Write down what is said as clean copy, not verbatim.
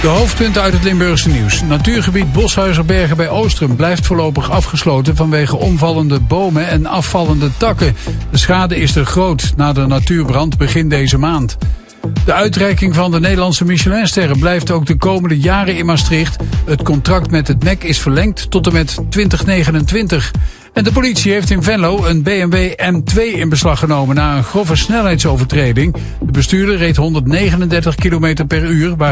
De hoofdpunten uit het Limburgse nieuws. Natuurgebied Boshuizerbergen bij Oostrum blijft voorlopig afgesloten vanwege omvallende bomen en afvallende takken. De schade is er groot na de natuurbrand begin deze maand. De uitreiking van de Nederlandse Michelinsterren blijft ook de komende jaren in Maastricht. Het contract met het MEC is verlengd tot en met 2029. En de politie heeft in Venlo een BMW M2 in beslag genomen na een grove snelheidsovertreding. De bestuurder reed 139 km per uur,